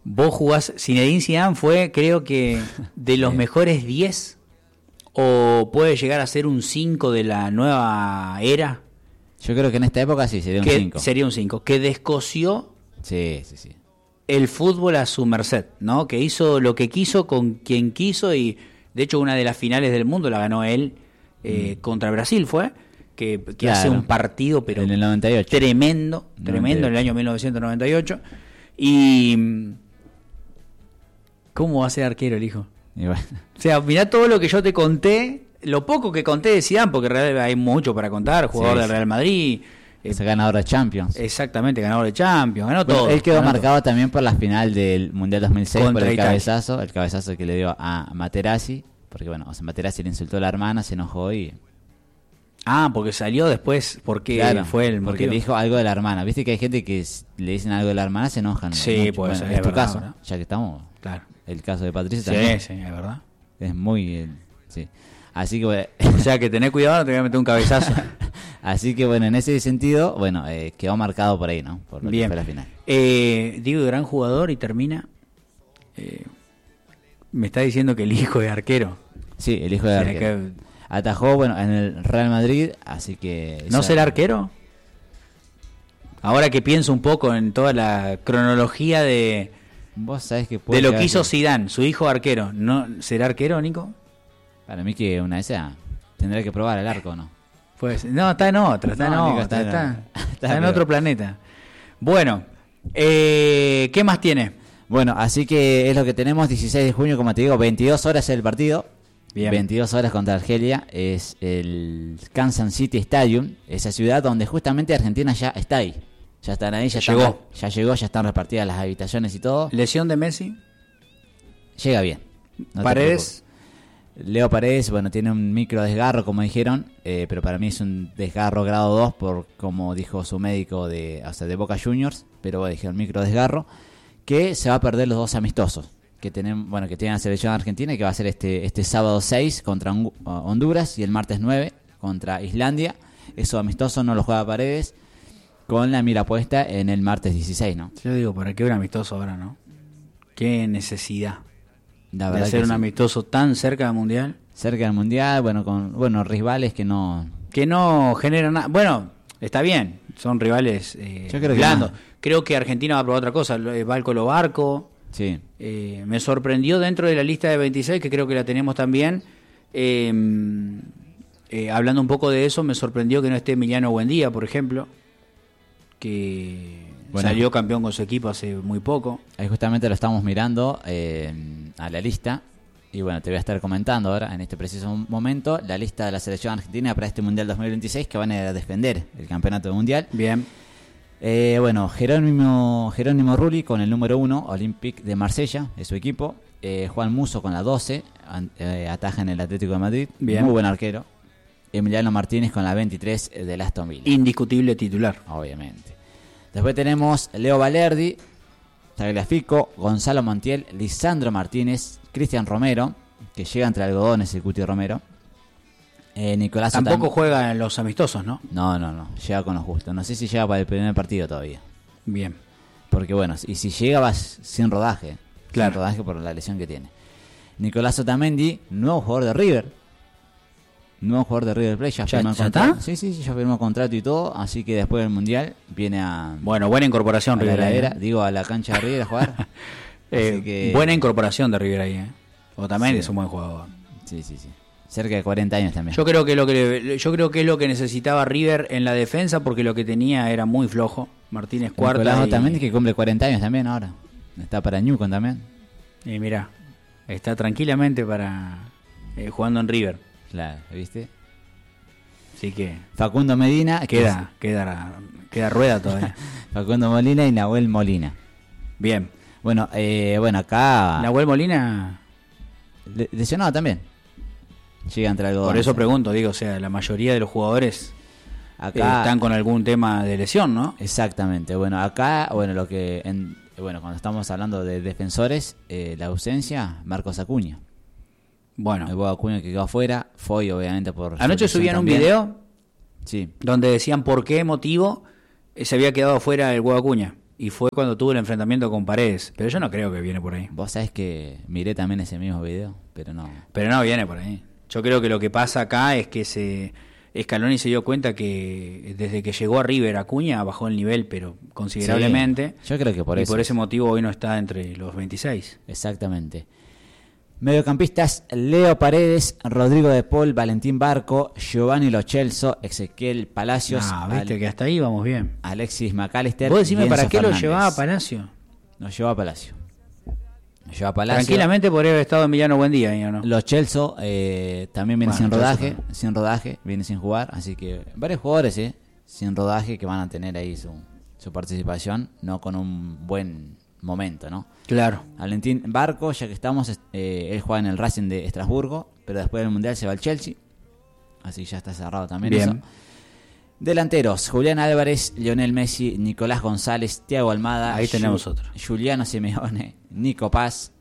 Vos jugás, Zinedine Zidane fue, creo que, de los mejores 10, o puede llegar a ser un 5 de la nueva era. Yo creo que en esta época sí, sería un 5. Sería un 5, que descosió Sí. el fútbol a su merced, ¿no? Que hizo lo que quiso con quien quiso, y de hecho una de las finales del mundo la ganó él contra Brasil, fue, que Claro. hace un partido pero En el 98. tremendo, en el año 1998. Y ¿cómo va a ser arquero el hijo? Y bueno, O sea, mirá todo lo que yo te conté, lo poco que conté de Zidane, porque en realidad hay mucho para contar, jugador del Real Madrid, es ganador de Champions. exactamente, ganador de Champions, ganó Bueno, todo. él quedó ganó marcado todo. también por la final del Mundial 2006 Contra por el Italia. cabezazo que le dio a Materazzi, porque bueno, o sea, Materazzi le insultó a la hermana, se enojó y Ah, porque salió después, porque claro, fue el porque motivo. le dijo algo de la hermana. Viste que hay gente que le dicen algo de la hermana, se enojan. Sí, mucho. puede ser, es es tu verdad, caso, ¿no? ya que estamos. Claro. El caso de Patricia Sí, también sí, es verdad. es muy sí. Así que bueno, O sea, que tenés cuidado, no te voy a meter un cabezazo. así que bueno, en ese sentido, bueno, quedó marcado por ahí, ¿no? Por lo que Bien. fue la final. Digo, gran jugador, y termina. Me está diciendo que el hijo es arquero. Sí, el hijo de O sea, arquero. que- Atajó, bueno, en el Real Madrid, así que ¿No esa- será arquero? Ahora que pienso un poco en toda la cronología de Vos sabés que puede lo llegar que hizo a ser. Zidane, su hijo arquero, ¿no será arquero, Nico? Para mí que una de esas tendrá que probar el arco, ¿no? Pues no, está en otra, está No, en Nico, otra, está está en peor. otro planeta. Bueno, ¿qué más tiene? Bueno, así que es lo que tenemos, 16 de junio, como te digo, 22 horas el partido. Bien. 22 horas contra Argelia, es el Kansas City Stadium, esa ciudad donde justamente Argentina ya está ahí. Ya están ahí, Llegó. ya están repartidas las habitaciones y todo. ¿Lesión de Messi? Llega bien. No te Paredes. preocupes. Leo Paredes, bueno, tiene un micro desgarro, como dijeron, pero para mí es un desgarro grado 2 por, como dijo su médico de Boca Juniors, pero bueno, dijeron micro desgarro, que se va a perder los dos amistosos que tienen, bueno, que tiene la selección argentina, y que va a ser este sábado 6 contra Honduras y el martes 9 contra Islandia. Esos amistosos no los juega Paredes, con la mira puesta en el martes 16, ¿no? Yo digo, ¿para qué un amistoso ahora, no? ¿Qué necesidad La de verdad hacer que un sí. amistoso tan cerca del Mundial? Cerca del Mundial, bueno, con rivales que no... Que no generan nada. Bueno, está bien, son rivales Yo creo que blandos. más. Creo que Argentina va a probar otra cosa, va el Colo Barco. Sí. Me sorprendió dentro de la lista de 26, que creo que la tenemos también. Hablando un poco de eso, me sorprendió que no esté Emiliano Buendía, por ejemplo, que Bueno. salió campeón con su equipo hace muy poco. Ahí justamente lo estamos mirando a la lista. Y bueno, te voy a estar comentando ahora, en este preciso momento, la lista de la selección argentina para este Mundial 2026, que van a defender el campeonato mundial. Bien. Bueno, Jerónimo Rulli con el número 1, Olympique de Marsella, es su equipo. Juan Musso con la 12, ataja en el Atlético de Madrid. Bien. Muy buen arquero. Emiliano Martínez con la 23 del Aston Villa. Indiscutible titular. Obviamente. Después tenemos Leo Valerdi, Tagliafico, Gonzalo Montiel, Lisandro Martínez, Cristian Romero, que llega entre algodones el Cuti Romero. Nicolás Tampoco Otamendi. juega en los amistosos, ¿no? No, llega con lo justo. No sé si llega para el primer partido todavía. Bien. Porque bueno, y si llega va sin rodaje. Claro. Sin rodaje por la lesión que tiene. Nicolás Otamendi, nuevo jugador de River. Nuevo jugador de River Plate, ¿Ya firmó está? contrato. Sí, ya firmó contrato y todo. Así que después del Mundial viene a... Bueno, buena incorporación a la River ahí, heladera, digo, a la cancha de River a jugar. Así que- Buena incorporación de River ahí, Otamendi Sí. es un buen jugador. Sí. Cerca de 40 años también. Yo creo que yo creo que es lo que necesitaba River en la defensa, porque lo que tenía era muy flojo. Martínez Cuarta. Nicolás y Otamendi, que cumple 40 años también ahora. Está para Newcom también. mirá, está tranquilamente para jugando en River. Claro, ¿viste? Así que Facundo Medina. queda rueda todavía. Facundo Molina y Nahuel Molina. Bien. Bueno, acá... Nahuel Molina, lesionado también. Llega entre algo. por eso pregunto, digo, o sea, la mayoría de los jugadores Acá... están con algún tema de lesión, ¿no? Exactamente. Bueno, acá, cuando estamos hablando de defensores, la ausencia, Marcos Acuña. El Bueno, Bobo Acuña que quedó afuera, fue obviamente por... su anoche lesión subían un también. video Sí, donde decían por qué motivo se había quedado fuera el Huevo Acuña. y fue cuando tuvo el enfrentamiento con Paredes. Pero yo no creo que viene por ahí. Vos sabés que miré también ese mismo video, pero no. Pero no viene por ahí. Yo creo que lo que pasa acá es que Scaloni se dio cuenta que desde que llegó a River Acuña bajó el nivel, pero considerablemente. Sí, yo creo que por eso. Y por ese motivo hoy no está entre los 26. Exactamente. Mediocampistas: Leo Paredes, Rodrigo de Paul, Valentín Barco, Giovanni Lo Celso, Ezequiel Palacios. Viste que hasta ahí vamos bien. Alexis McAllister. Vos decime para qué Fernández. lo llevaba a Palacio. Nos llevó a Palacio. Tranquilamente podría haber estado Emiliano Buendía, ¿o no? Los Celso también viene sin Celso rodaje, viene sin jugar, así que varios jugadores sin rodaje que van a tener ahí su participación, no con un buen momento, ¿no? Claro. Valentín Barco, ya que estamos, él juega en el Racing de Estrasburgo, pero después del Mundial se va al Chelsea, así ya está cerrado también bien. eso. Delanteros: Julián Álvarez, Lionel Messi, Nicolás González, Thiago Almada. Ahí tenemos otro. Juliano Simeone, Nico Paz.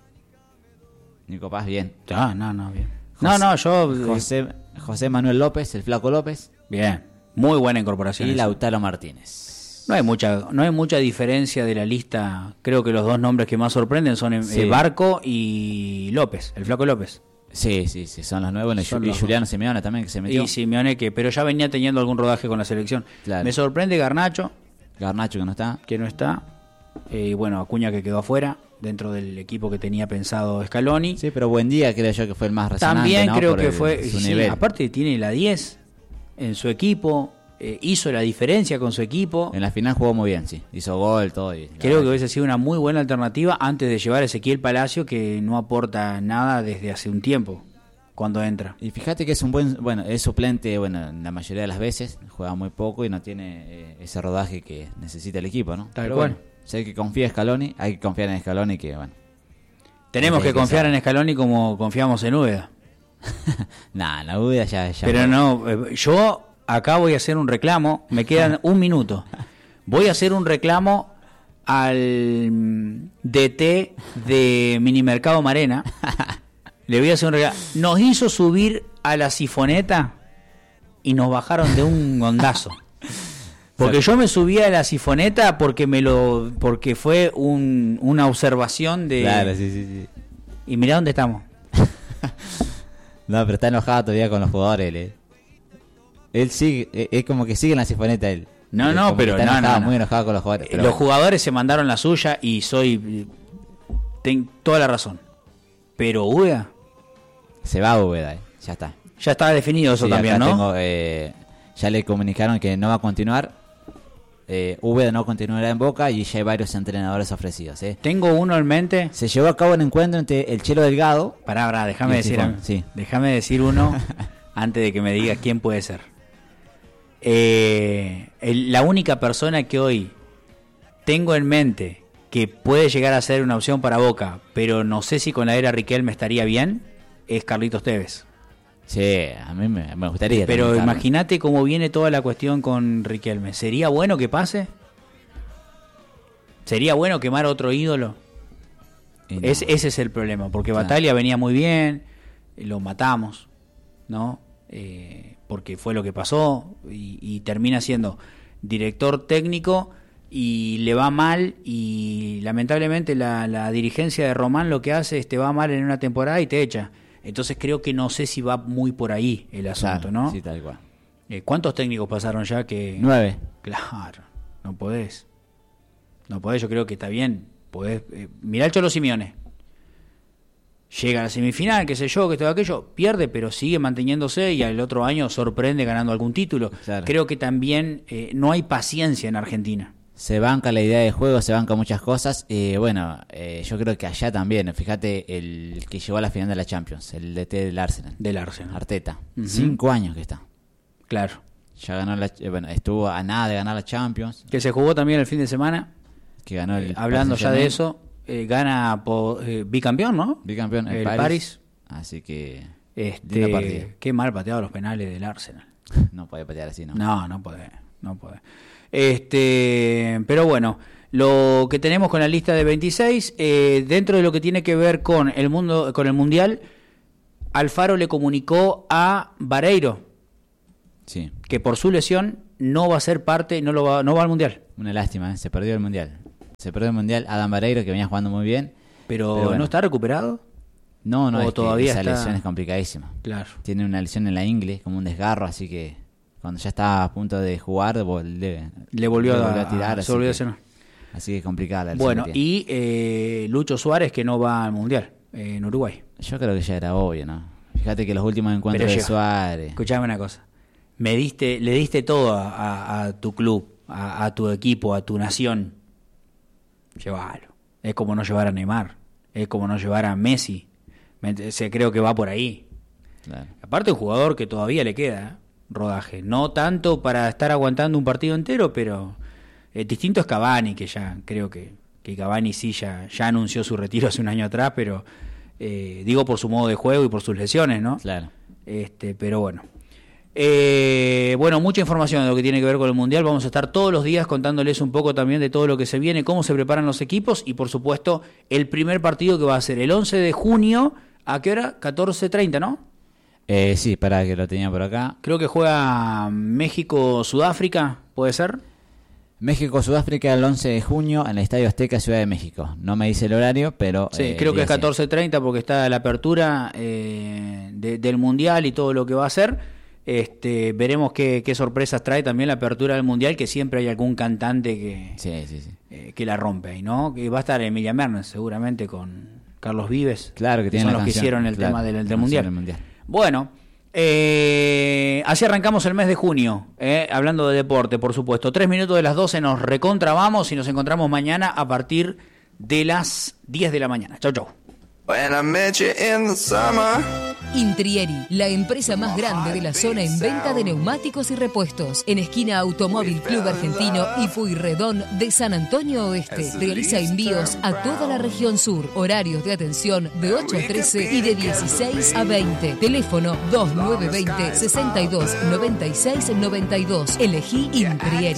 Nico Paz, bien. No, bien. Yo... José Manuel López, el Flaco López. Bien. Muy buena incorporación. Y Lautaro Martínez. No hay mucha diferencia de la lista. Creo que los dos nombres que más sorprenden son Barco y López, el Flaco López. Sí, son los nuevos. Y Juliano Simeone también, que se metió. Y Simeone, pero ya venía teniendo algún rodaje con la selección. Claro. Me sorprende Garnacho, que no está. Y bueno, Acuña, que quedó afuera dentro del equipo que tenía pensado Scaloni. Sí, pero Buendía creo yo que fue el más resonante. También ¿no? creo Por que fue. su Sí, nivel. aparte tiene la 10 en su equipo. Hizo la diferencia con su equipo. En la final jugó muy bien, sí. Hizo gol, todo. Creo que hubiese sido una muy buena alternativa antes de llevar a Ezequiel Palacio, que no aporta nada desde hace un tiempo cuando entra. Y fíjate que es es suplente, la mayoría de las veces, juega muy poco y no tiene ese rodaje que necesita el equipo, ¿no? Tal Pero cual. bueno, si hay que confiar en Scaloni, hay que confiar en Scaloni que, Tenemos que confiar sabe. en Scaloni como confiamos en Úbeda. La Úbeda ya Pero fue. no, yo acá voy a hacer un reclamo, me quedan un minuto. Voy a hacer un reclamo al DT de Minimercado Marena. Le voy a hacer un reclamo. Nos hizo subir a la sifoneta y nos bajaron de un ondazo. Porque yo me subí a la sifoneta porque fue una observación de... Claro, sí. Y mirá dónde estamos. No, pero está enojado todavía con los jugadores, Él sigue, es como que sigue en la sifoneta él. No, Como pero que está enojado, no. muy enojado con los jugadores. Pero Los jugadores se mandaron la suya y tengo toda la razón. Pero Úbeda... Se va Úbeda, ya está. Ya estaba definido eso Sí, también, acá ¿no? Ya le comunicaron que no va a continuar. Úbeda no continuará en Boca y ya hay varios entrenadores ofrecidos. Tengo uno en mente. Se llevó a cabo un encuentro entre el Chelo Delgado. Pará, déjame y el decir, Sifón, sí. déjame decir uno antes de que me digas quién puede ser. La única persona que hoy tengo en mente que puede llegar a ser una opción para Boca, pero no sé si con la era Riquelme estaría bien, es Carlitos Tevez. Sí, a mí me gustaría. Pero también, imagínate cómo viene toda la cuestión con Riquelme. ¿Sería bueno que pase? ¿Sería bueno quemar otro ídolo? no. Ese es el problema, porque Claro. Bataglia venía muy bien, lo matamos, ¿no? Porque fue lo que pasó y termina siendo director técnico y le va mal y lamentablemente la dirigencia de Román lo que hace es te va mal en una temporada y te echa. Entonces creo que no sé si va muy por ahí el asunto, Claro, ¿no? Sí, tal cual. ¿Cuántos técnicos pasaron ya que...? 9. Claro, no podés. Yo creo que está bien. Podés, mirá el Cholo Simeone. Llega a la semifinal, qué sé yo, que todo aquello, pierde, pero sigue manteniéndose y al otro año sorprende ganando algún título. Claro. Creo que también no hay paciencia en Argentina. Se banca la idea de juego, se banca muchas cosas. Yo creo que allá también. Fíjate, el que llegó a la final de la Champions, el DT del Arsenal. Del Arsenal. Arteta. Ujú. 5 años que está. Claro. Ya ganó estuvo a nada de ganar la Champions. Que se jugó también el fin de semana. Que ganó el Hablando Paris ya de Saint-Germain. eso, gana bicampeón, ¿no? Bicampeón el el París. Así que lindo partido. Qué mal pateado los penales del Arsenal. No puede patear así, ¿no? No puede. Pero bueno, lo que tenemos con la lista de 26, dentro de lo que tiene que ver con el Mundial, Alfaro le comunicó a Vareiro Sí. que por su lesión no va a ser parte, no va al Mundial. Una lástima, ¿eh? Se perdió el Mundial. Adam Vareiro, que venía jugando muy bien. Pero bueno. ¿No está recuperado? No, es todavía que esa lesión es complicadísima. Claro. Tiene una lesión en la ingle, como un desgarro, así que cuando ya estaba a punto de jugar, le volvió a tirar. Se volvió a lesionar. Así que es complicada la lesión. Bueno, y Lucho Suárez, que no va al Mundial en Uruguay. Yo creo que ya era obvio, ¿no? Fíjate que los últimos encuentros de Suárez... Escuchame una cosa. Le diste todo a tu club, a tu equipo, a tu nación. Llévalo. Es como no llevar a Neymar. Es como no llevar a Messi. Creo que va por ahí. Claro. Aparte, un jugador que todavía le queda rodaje. No tanto para estar aguantando un partido entero, pero distinto es Cavani, que ya creo que Cavani sí ya anunció su retiro hace un año atrás, pero digo por su modo de juego y por sus lesiones, ¿no? Claro. Pero bueno. Bueno, mucha información de lo que tiene que ver con el Mundial. Vamos a estar todos los días contándoles un poco también de todo lo que se viene, cómo se preparan los equipos y, por supuesto, el primer partido que va a ser el 11 de junio. ¿A qué hora? 14:30, ¿no? Sí, para que lo tenía por acá. Creo que juega México-Sudáfrica, ¿puede ser? México-Sudáfrica el 11 de junio en el Estadio Azteca, Ciudad de México. No me dice el horario, pero... Sí, creo que es 14:30 porque está la apertura del Mundial y todo lo que va a ser. Veremos qué sorpresas trae también la apertura del Mundial, que siempre hay algún cantante que la rompe ahí, ¿no? Que va a estar Emilia Mernes seguramente con Carlos Vives. Claro, que son los que hicieron el tema del Mundial. Bueno, así arrancamos el mes de junio, hablando de deporte, por supuesto. 3 minutos de las 12 nos recontrabamos y nos encontramos mañana a partir de las 10 de la mañana. Chau, chau. Intrieri, la empresa más grande de la zona en venta de neumáticos y repuestos. En esquina Automóvil Club Argentino y Pueyrredón de San Antonio Oeste. Realiza envíos a toda la región sur. Horarios de atención de 8 a 13 y de 16 a 20. Teléfono 2920 62 96 92. Elegí Intrieri.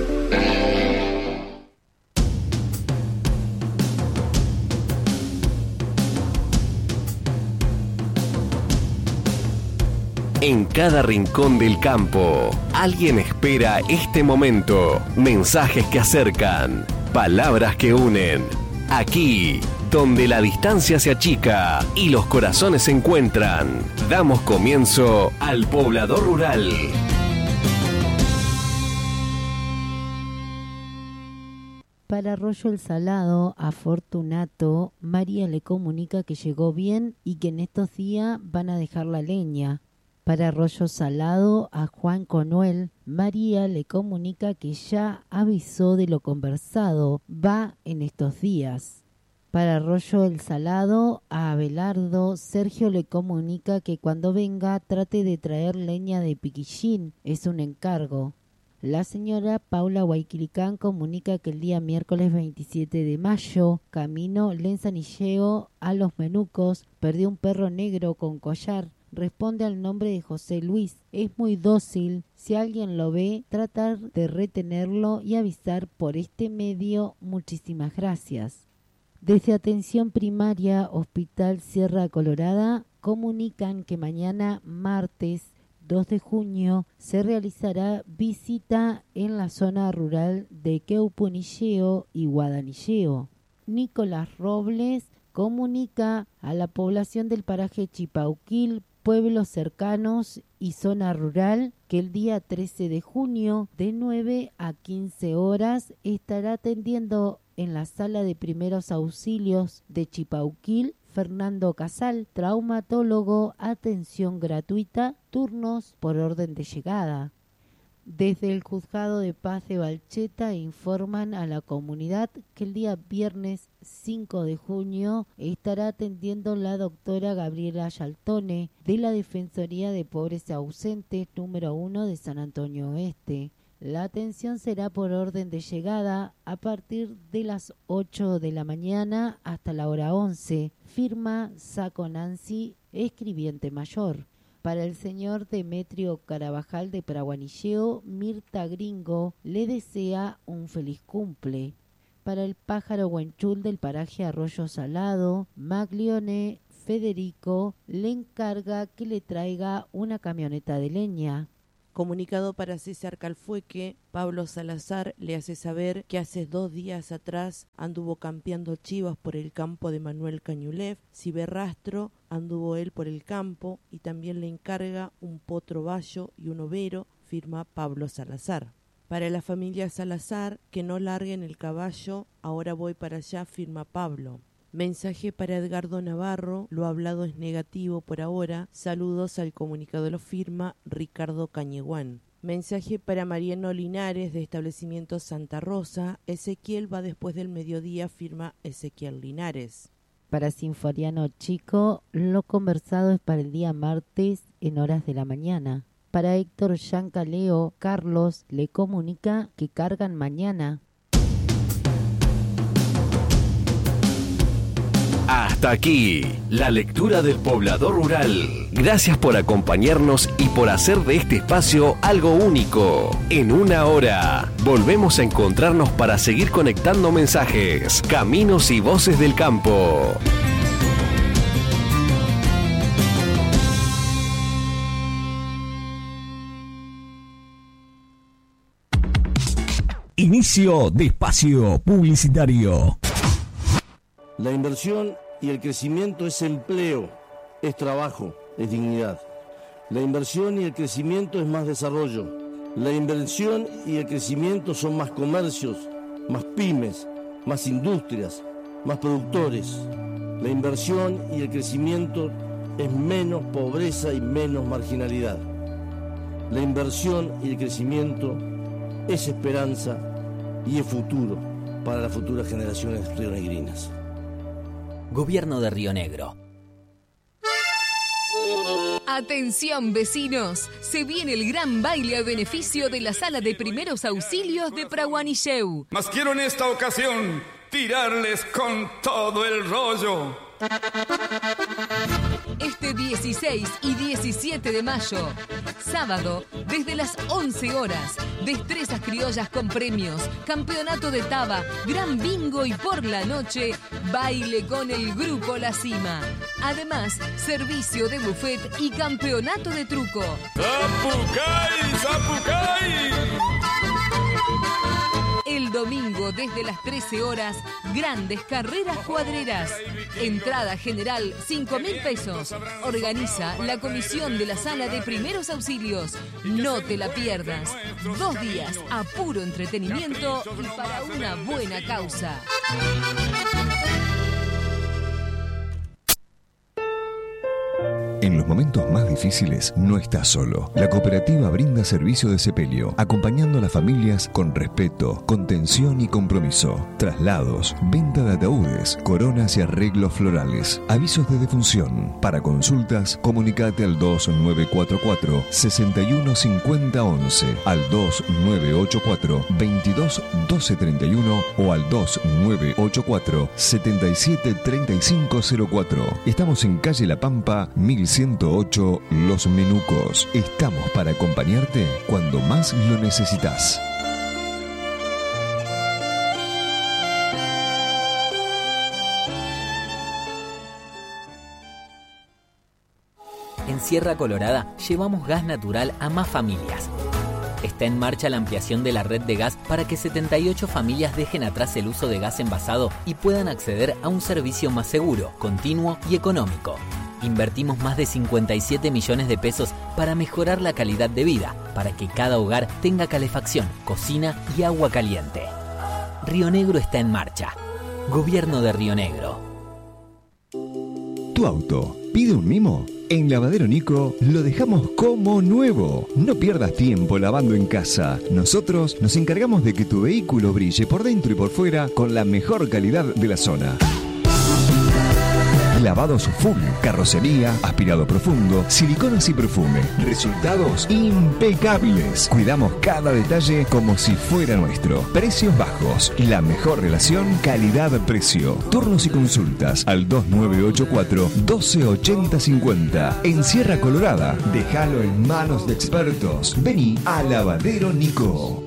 En cada rincón del campo, alguien espera este momento. Mensajes que acercan, palabras que unen. Aquí, donde la distancia se achica y los corazones se encuentran, damos comienzo al Poblador Rural. Para Arroyo el Salado, a Fortunato, María le comunica que llegó bien y que en estos días van a dejar la leña. Para Arroyo Salado, a Juan Conuel, María le comunica que ya avisó de lo conversado, va en estos días. Para Arroyo el Salado, a Abelardo, Sergio le comunica que cuando venga trate de traer leña de Piquillín, es un encargo. La señora Paula Huayquilicán comunica que el día miércoles 27 de mayo, camino Lenzanilleo a Los Menucos, perdió un perro negro con collar. Responde al nombre de José Luis. Es muy dócil. Si alguien lo ve, tratar de retenerlo y avisar por este medio. Muchísimas gracias. Desde Atención Primaria, Hospital Sierra Colorada, comunican que mañana, martes 2 de junio, se realizará visita en la zona rural de Queupunilleo y Guadanilleo. Nicolás Robles comunica a la población del paraje Chipauquil, pueblos cercanos y zona rural que el día 13 de junio de 9 a 15 horas estará atendiendo en la sala de primeros auxilios de Chipauquil Fernando Casal, traumatólogo, atención gratuita, turnos por orden de llegada. Desde el Juzgado de Paz de Balcheta informan a la comunidad que el día viernes 5 de junio estará atendiendo la doctora Gabriela Yaltone de la Defensoría de Pobres Ausentes número 1 de San Antonio Oeste. La atención será por orden de llegada a partir de las 8 de la mañana hasta la hora 11. Firma Saco Nancy, escribiente mayor. Para el señor Demetrio Carabajal de Paraguanilleo, Mirta Gringo le desea un feliz cumple. Para el pájaro Huenchul del paraje Arroyo Salado, Maglione Federico le encarga que le traiga una camioneta de leña. Comunicado para César Calfueque, Pablo Salazar le hace saber que hace 2 días atrás anduvo campeando chivas por el campo de Manuel Cañulev. Si ve rastro, anduvo él por el campo y también le encarga un potro bayo y un overo, firma Pablo Salazar. Para la familia Salazar, que no larguen el caballo, ahora voy para allá, firma Pablo. Mensaje para Edgardo Navarro, lo hablado es negativo por ahora, saludos al comunicado, lo firma Ricardo Cañeguán. Mensaje para Mariano Linares de Establecimiento Santa Rosa, Ezequiel va después del mediodía, firma Ezequiel Linares. Para Sinforiano Chico, lo conversado es para el día martes en horas de la mañana. Para Héctor Yancaleo, Carlos le comunica que cargan mañana. Hasta aquí, la lectura del Poblador Rural. Gracias por acompañarnos y por hacer de este espacio algo único. En una hora, volvemos a encontrarnos para seguir conectando mensajes, caminos y voces del campo. Inicio de espacio publicitario. La inversión y el crecimiento es empleo, es trabajo, es dignidad. La inversión y el crecimiento es más desarrollo. La inversión y el crecimiento son más comercios, más pymes, más industrias, más productores. La inversión y el crecimiento es menos pobreza y menos marginalidad. La inversión y el crecimiento es esperanza y es futuro para las futuras generaciones rionegrinas. Gobierno de Río Negro. Atención vecinos, se viene el gran baile a beneficio de la Sala de Primeros Auxilios de Praguanilleu. Mas quiero en esta ocasión tirarles con todo el rollo. Este 16 y 17 de mayo, sábado, desde las 11 horas, destrezas criollas con premios, campeonato de taba, gran bingo y por la noche, baile con el grupo La Cima. Además, servicio de buffet y campeonato de truco. ¡Zapucay, zapucay! El domingo desde las 13 horas, grandes carreras cuadreras. Entrada general 5.000 pesos. Organiza la comisión de la Sala de Primeros Auxilios. No te la pierdas. 2 días a puro entretenimiento y para una buena causa. En los momentos más difíciles no estás solo. La cooperativa brinda servicio de sepelio, acompañando a las familias con respeto, contención y compromiso. Traslados, venta de ataúdes, coronas y arreglos florales. Avisos de defunción. Para consultas, comunicate al 2944 615011, al 2984 22 12 31 o al 2984 77 3504. Estamos en calle La Pampa, 1108 Los Menucos. Estamos para acompañarte cuando más lo necesitas. En Sierra Colorada llevamos gas natural a más familias. Está en marcha la ampliación de la red de gas para que 78 familias dejen atrás el uso de gas envasado y puedan acceder a un servicio más seguro, continuo y económico. Invertimos más de 57 millones de pesos para mejorar la calidad de vida, para que cada hogar tenga calefacción, cocina y agua caliente. Río Negro está en marcha. Gobierno de Río Negro. ¿Tu auto pide un mimo? En Lavadero Nico lo dejamos como nuevo. No pierdas tiempo lavando en casa. Nosotros nos encargamos de que tu vehículo brille por dentro y por fuera con la mejor calidad de la zona. Lavados full, carrocería, aspirado profundo, siliconas y perfume. Resultados impecables. Cuidamos cada detalle como si fuera nuestro. Precios bajos. La mejor relación calidad-precio. Turnos y consultas al 2984 128050. En Sierra Colorada. Déjalo en manos de expertos. Vení a Lavadero Nico.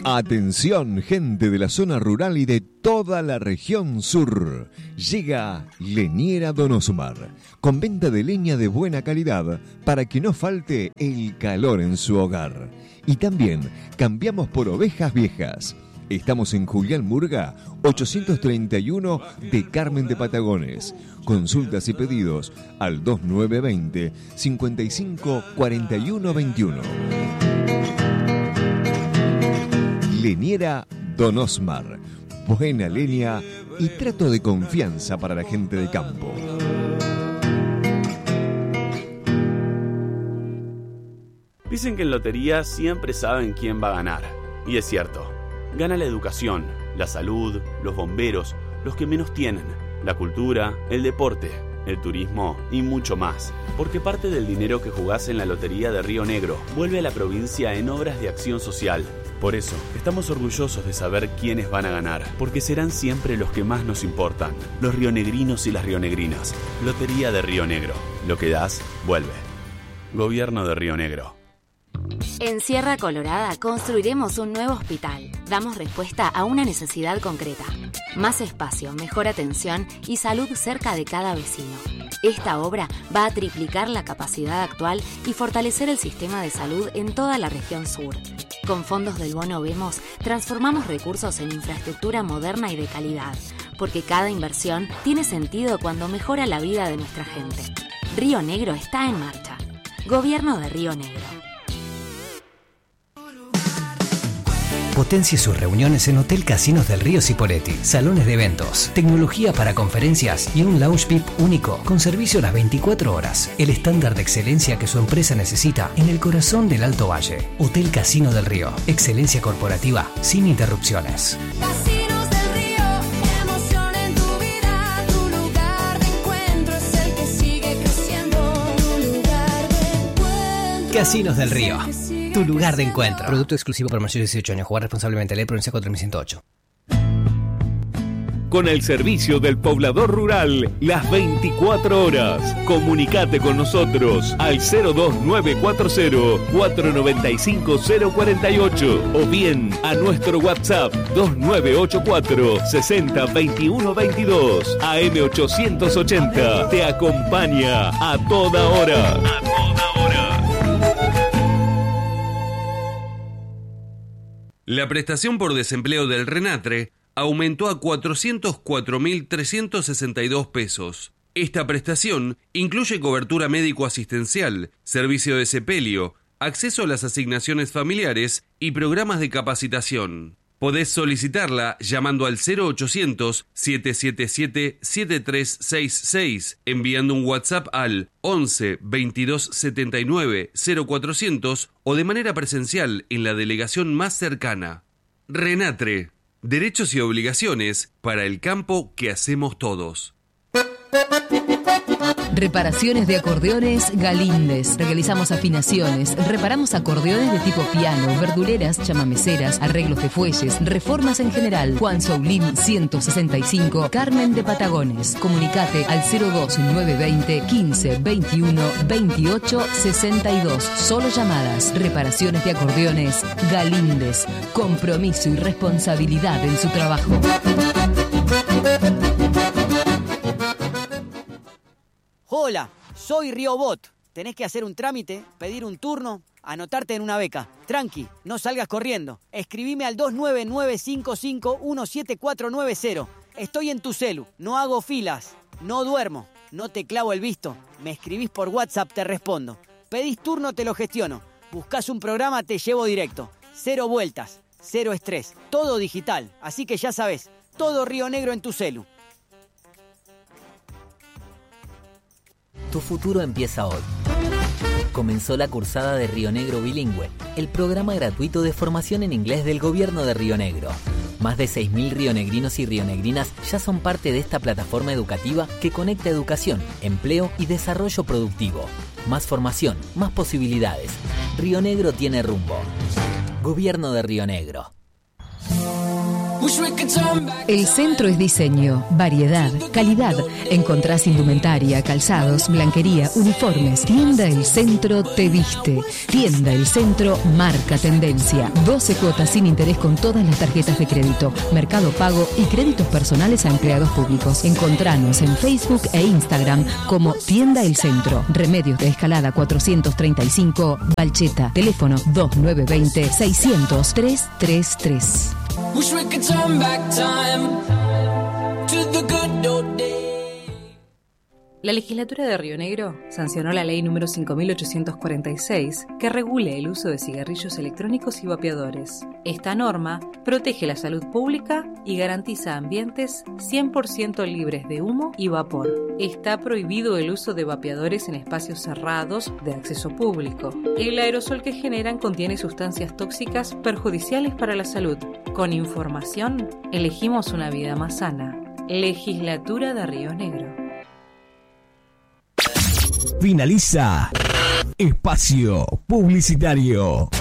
Atención, gente de la zona rural y de toda la región sur. Llega Leñera Don Osmar, con venta de leña de buena calidad para que no falte el calor en su hogar. Y también cambiamos por ovejas viejas. Estamos en Julián Murga, 831 de Carmen de Patagones. Consultas y pedidos al 2920 55 41 21. Leñera Don Osmar. Buena leña y trato de confianza para la gente de campo. Dicen que en lotería siempre saben quién va a ganar. Y es cierto. Gana la educación, la salud, los bomberos, los que menos tienen, la cultura, el deporte, el turismo y mucho más. Porque parte del dinero que jugás en la Lotería de Río Negro vuelve a la provincia en obras de acción social. Por eso, estamos orgullosos de saber quiénes van a ganar, porque serán siempre los que más nos importan, los rionegrinos y las rionegrinas. Lotería de Río Negro. Lo que das, vuelve. Gobierno de Río Negro. En Sierra Colorada construiremos un nuevo hospital. Damos respuesta a una necesidad concreta. Más espacio, mejor atención y salud cerca de cada vecino. Esta obra va a triplicar la capacidad actual y fortalecer el sistema de salud en toda la región sur. Con fondos del Bono Vemos, transformamos recursos en infraestructura moderna y de calidad, porque cada inversión tiene sentido cuando mejora la vida de nuestra gente. Río Negro está en marcha. Gobierno de Río Negro. Potencie sus reuniones en Hotel Casinos del Río Cipolletti. Salones de eventos, tecnología para conferencias y un lounge VIP único con servicio las 24 horas. El estándar de excelencia que su empresa necesita en el corazón del Alto Valle. Hotel Casino del Río. Excelencia corporativa sin interrupciones. Casinos del Río, emoción en tu vida. Tu lugar de encuentro es el que sigue creciendo. Tu lugar de encuentro. Casinos del Río. Tu lugar de encuentro. Producto exclusivo para mayores de 18 años. Jugar responsablemente. Ley Provincia 4108. Con el servicio del poblador rural, las 24 horas. Comunicate con nosotros al 02940-495-048 o bien a nuestro WhatsApp 2984 60 21 22. AM880 te acompaña a toda hora. A toda hora. La prestación por desempleo del RENATRE aumentó a 404.362 pesos. Esta prestación incluye cobertura médico-asistencial, servicio de sepelio, acceso a las asignaciones familiares y programas de capacitación. Podés solicitarla llamando al 0800-777-7366, enviando un WhatsApp al 11 22 79 0400 o de manera presencial en la delegación más cercana. RENATRE, derechos y obligaciones para el campo que hacemos todos. Reparaciones de acordeones Galíndez. Realizamos afinaciones, reparamos acordeones de tipo piano, verduleras, chamameceras, arreglos de fuelles, reformas en general. Juan Soulín 165, Carmen de Patagones. Comunicate al 02920 15 21 28 62. Solo llamadas. Reparaciones de acordeones Galíndez. Compromiso y responsabilidad en su trabajo. Hola, soy Riobot. Tenés que hacer un trámite, pedir un turno, anotarte en una beca. Tranqui, no salgas corriendo. Escribime al 29955-17490. Estoy en tu celu, no hago filas, no duermo, no te clavo el visto. Me escribís por WhatsApp, te respondo. Pedís turno, te lo gestiono. Buscás un programa, te llevo directo. 0 vueltas, 0 estrés, todo digital. Así que ya sabés, todo Río Negro en tu celu. Tu futuro empieza hoy. Comenzó la cursada de Río Negro Bilingüe, el programa gratuito de formación en inglés del Gobierno de Río Negro. Más de 6.000 rionegrinos y rionegrinas ya son parte de esta plataforma educativa que conecta educación, empleo y desarrollo productivo. Más formación, más posibilidades. Río Negro tiene rumbo. Gobierno de Río Negro. El centro es diseño, variedad, calidad. Encontrás indumentaria, calzados, blanquería, uniformes. Tienda El Centro te viste. Tienda El Centro marca tendencia. 12 cuotas sin interés con todas las tarjetas de crédito, Mercado Pago y créditos personales a empleados públicos. Encontranos en Facebook e Instagram como Tienda El Centro. Remedios de Escalada 435, Balcheta. Teléfono 2920-600-333. Wish we could turn back time to the good old days. La legislatura de Río Negro sancionó la ley número 5846 que regule el uso de cigarrillos electrónicos y vapeadores. Esta norma protege la salud pública y garantiza ambientes 100% libres de humo y vapor. Está prohibido el uso de vapeadores en espacios cerrados de acceso público. El aerosol que generan contiene sustancias tóxicas perjudiciales para la salud. Con información, elegimos una vida más sana. Legislatura de Río Negro. Finaliza Espacio Publicitario.